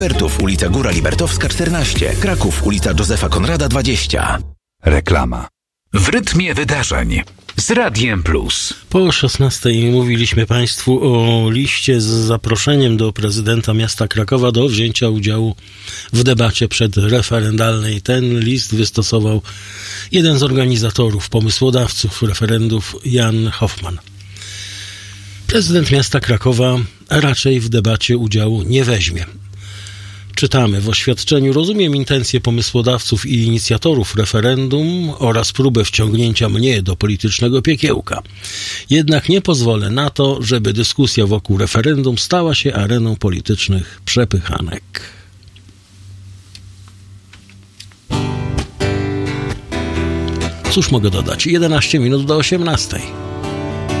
Bertów, ulica Góra Libertowska 14, Kraków, ulica Józefa Konrada 20. Reklama. W rytmie wydarzeń z Radiem Plus. Po 16 mówiliśmy Państwu o liście z zaproszeniem do prezydenta miasta Krakowa do wzięcia udziału w debacie przedreferendalnej. Ten list wystosował jeden z organizatorów, pomysłodawców referendów, Jan Hoffman. Prezydent miasta Krakowa raczej w debacie udziału nie weźmie. Czytamy w oświadczeniu: rozumiem intencje pomysłodawców i inicjatorów referendum oraz próbę wciągnięcia mnie do politycznego piekiełka. Jednak nie pozwolę na to, żeby dyskusja wokół referendum stała się areną politycznych przepychanek. Cóż mogę dodać? 11 minut do 18.